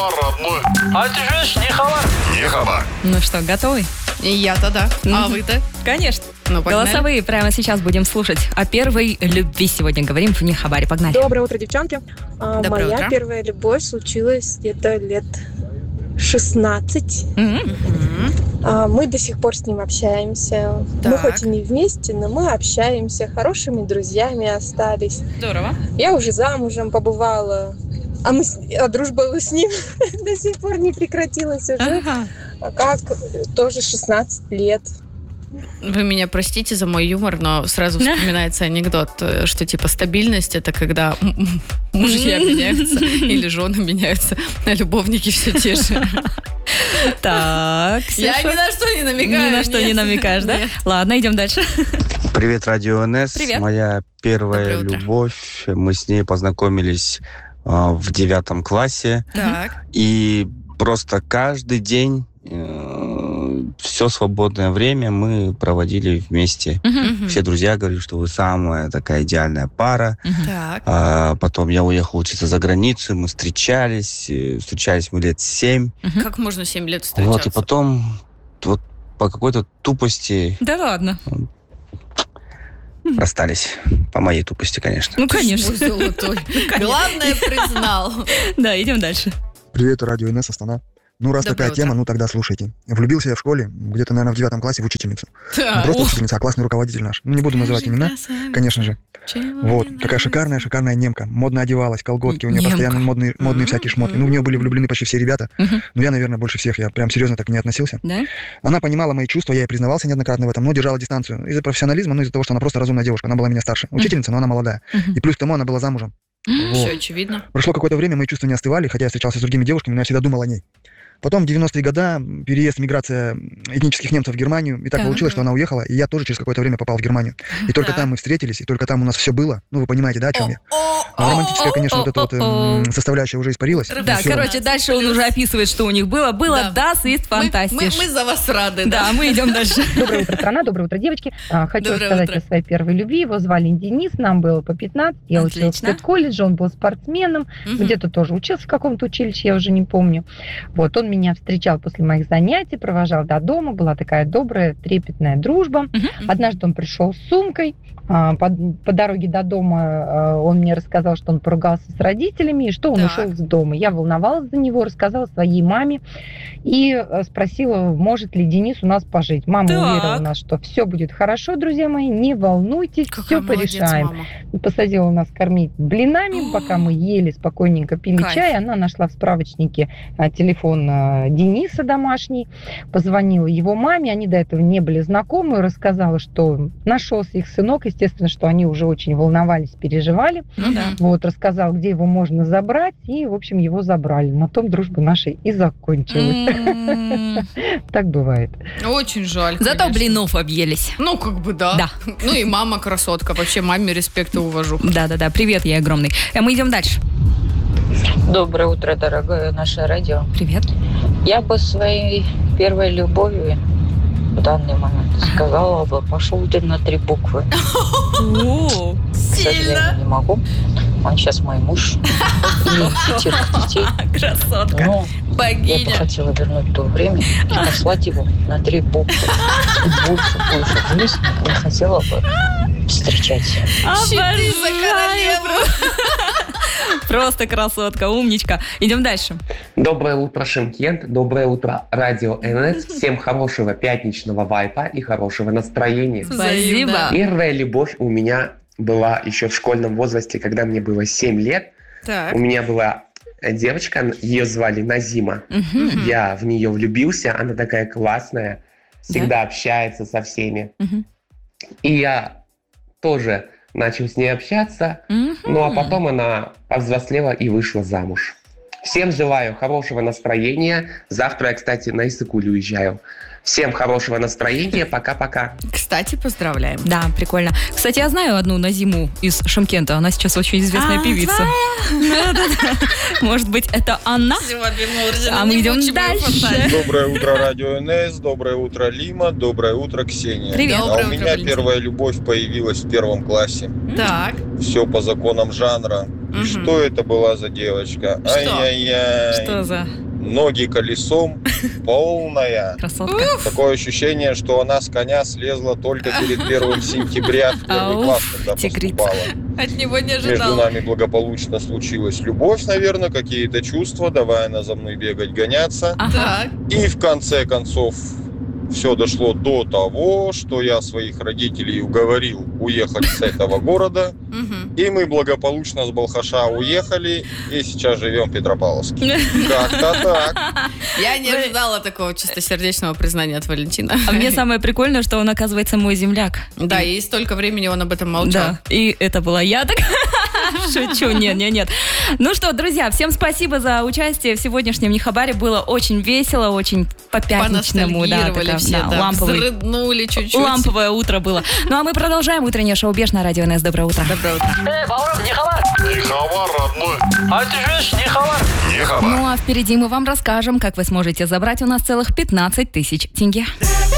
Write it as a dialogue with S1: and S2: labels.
S1: родной. А ты же не хабар. Не хабар.
S2: Ну что, готовы?
S3: Я-то да. А вы-то?
S2: Конечно.
S3: Ну, погнали.
S2: Голосовые прямо сейчас будем слушать. О первой любви сегодня говорим в Нехабаре. Погнали.
S4: Доброе утро, девчонки.
S3: Доброе
S4: Моя
S3: утро.
S4: первая любовь случилась где-то лет 16. Мы до сих пор с ним общаемся. Мы
S3: Так.
S4: хоть и не вместе, но мы общаемся, хорошими друзьами остались.
S2: Здорово.
S4: Я уже замужем побывала, а дружба с ним до сих пор не прекратилась уже. Как тоже 16 лет.
S3: Вы меня простите за мой юмор, но сразу вспоминается анекдот, что типа стабильность — это когда мужья меняются или жены меняются, а любовники все те же.
S2: Так,
S3: Я
S2: Ксюша.
S3: ни на что не намекаю.
S2: Ни на что не намекаешь, да?
S3: Нет.
S2: Ладно, идем дальше.
S5: Привет, Радио НС.
S2: Привет.
S5: Моя первая
S3: Доброе утро.
S5: любовь. Мы с ней познакомились в 9 классе.
S3: Так.
S5: И просто каждый день все свободное время мы проводили вместе. Все друзья говорили, что вы самая такая идеальная пара.
S3: Так.
S5: А потом я уехал учиться за границу, мы встречались мы лет 7.
S3: Как можно 7 лет встречаться?
S5: Вот, и потом вот по какой-то тупости
S2: Да ладно.
S5: расстались. По моей тупости, конечно.
S2: Ну, конечно.
S3: Мой золотой. Главное, признал.
S2: Да, идем дальше.
S6: Привет, Радио НС Астана. Ну, раз
S3: Доброе
S6: такая
S3: утро.
S6: тема, ну тогда слушайте. Влюбился я в школе, где-то, наверное, в 9 классе в учительницу. Не
S3: Так.
S6: просто учительница, а классный руководитель наш. Ну, не буду называть имена, конечно же. Вот, такая шикарная немка. Модно одевалась, колготки, у нее
S3: Немка.
S6: постоянно модные всякие шмотки. Ну, в нее были влюблены почти все ребята. Но я, наверное, больше всех, я прям серьезно так не относился.
S2: Да?
S6: Она понимала мои чувства, я ей признавался неоднократно в этом, но держала дистанцию. Из-за профессионализма, ну, из-за того, что она просто разумная девушка. Она была меня старше. Учительница, но она молодая. И плюс к тому, она была замужем.
S3: Все
S6: Вот.
S3: очевидно.
S6: Прошло какое-то время, мои чувства не остывали, хотя я встречался с другими девушками, но я всегда думал о ней. Потом, в 90-е годы, переезд, миграция этнических немцев в Германию. И так
S2: Так.
S6: получилось, что она уехала, и я тоже через какое-то время попал в Германию. И только
S3: Так.
S6: там мы встретились, и только там у нас все было. Ну, вы понимаете, да, о чем я? А романтическая, конечно, вот эта вот составляющая уже испарилась.
S2: Да,
S6: Всё.
S2: короче, дальше он уже описывает, что у них было. Было,
S3: Да.
S2: да, ist фантастиш.
S3: Мы за вас рады.
S2: Да, мы идем дальше.
S7: Доброе утро, страна, доброе утро, девочки. Хочу
S3: Доброе
S7: рассказать
S3: утро.
S7: о своей первой любви. Его звали Денис, нам было по 15. Я училась в
S2: Отлично.
S7: педколледже, он был спортсменом. Где-то тоже учился в каком-то училище, я уже не помню. Вот, он меня встречал после моих занятий, провожал до дома. Была такая добрая, трепетная дружба. Однажды он пришел с сумкой. По дороге до дома он мне рассказал, что он поругался с родителями и что он
S3: Так.
S7: ушел из дома. Я волновалась за него, рассказала своей маме и спросила, может ли Денис у нас пожить. Мама
S2: Так.
S7: уверила нас, что все будет хорошо, друзья мои, не волнуйтесь,
S3: Какая
S7: все
S3: молодец,
S7: порешаем.
S3: мама.
S7: Посадила нас кормить блинами, пока мы ели, спокойненько пили
S3: Кайф.
S7: чай. Она нашла в справочнике телефон Дениса домашний, позвонила его маме, они до этого не были знакомы, рассказала, что нашелся их сынок, естественно, что они уже очень волновались, переживали.
S2: Ну да.
S7: Вот, рассказал, где его можно забрать, и, в общем, его забрали. На том дружба наша и закончилась. Так бывает.
S3: Очень жаль.
S2: Зато
S3: конечно.
S2: блинов объелись.
S3: Ну, как бы да.
S2: Да.
S3: Ну и мама красотка. Вообще маме респект и уважу.
S2: Да-да-да, привет ей огромный. А мы идем дальше.
S8: Доброе утро, дорогое наше радио.
S2: Привет.
S8: Я бы своей первой любовью в данный момент сказала бы, пошел ты на 3 буквы.
S2: О,
S8: К сожалению, не могу. Он сейчас мой муж. И 5 детей.
S2: красотка.
S8: Но я бы
S3: Богиня.
S8: хотела вернуть то время и послать его на 3 буквы. И больше в жизни я хотела бы встречать.
S3: Щиты за королеву.
S2: Просто красотка, умничка. Идем дальше.
S9: Доброе утро, Шымкент. Доброе утро, Радио НС. Всем хорошего пятничного вайпа и хорошего настроения.
S2: Спасибо.
S9: Первая любовь у меня была еще в школьном возрасте, когда мне было 7 лет.
S3: Так.
S9: У меня была девочка, ее звали Назима. Я в нее влюбился, она такая классная, всегда общается со всеми. И я тоже начал с ней общаться, ну а потом она повзрослела и вышла замуж. Всем желаю хорошего настроения. Завтра я, кстати, на Иссык-Куль уезжаю. Всем хорошего настроения. Пока-пока.
S3: Кстати, поздравляем.
S2: Да, прикольно. Кстати, я знаю одну Назиму из Шымкента. Она сейчас очень известная певица. Да-да-да. Может быть, это она? А мы идем дальше.
S10: Доброе утро, Радио НС, доброе утро, Лима, доброе утро, Ксения.
S2: Привет.
S10: А
S3: Доброе
S10: у
S3: утро,
S10: меня
S3: Валентин.
S10: первая любовь появилась в 1 классе.
S3: Так.
S10: Все по законам жанра. Что это была за девочка?
S3: Что?
S10: Ай-яй-яй.
S2: Что за
S10: Ноги колесом, полная.
S2: красотка?
S10: Такое ощущение, что она с коня слезла только перед 1 сентября в первый класс, когда
S2: тигрица.
S10: поступала.
S3: От него не
S10: Между
S3: ожидала.
S10: нами благополучно случилась любовь, наверное, какие-то чувства. Давай она за мной бегать, гоняться.
S3: Так.
S10: И в конце концов все дошло до того, что я своих родителей уговорил уехать с этого города. И мы благополучно с Балхаша уехали, и сейчас живем в Петропавловске. Как-то так.
S3: Я не ожидала такого чистосердечного признания от Валентина.
S2: А мне самое прикольное, что он, оказывается, мой земляк.
S3: Да, и столько времени он об этом молчал.
S2: Да, и это была я так. Шучу, нет. Ну что, друзья, всем спасибо за участие в сегодняшнем Нехабаре. Было очень весело, очень по-пятничному.
S3: Поностальгировали все, да, взрыднули чуть-чуть.
S2: Ламповое утро было. Ну а мы продолжаем утреннее шоу «Беш» на радио НС. Доброе утро.
S3: Доброе утро.
S1: Баур, Нехабар. Нехабар, родной. А ты же Нехабар. Нехабар.
S2: Ну а впереди мы вам расскажем, как вы сможете забрать у нас целых 15 тысяч тенге.